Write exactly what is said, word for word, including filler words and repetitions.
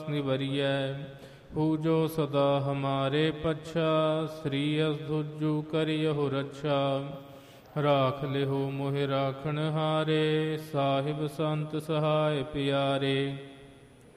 निवरियै। Who जो सदा हमारे पच्छा, श्री असधुजु करियहु रक्षा। राख लिहो मोहि राखण हारे, साहिब संत सहाय प्यारे।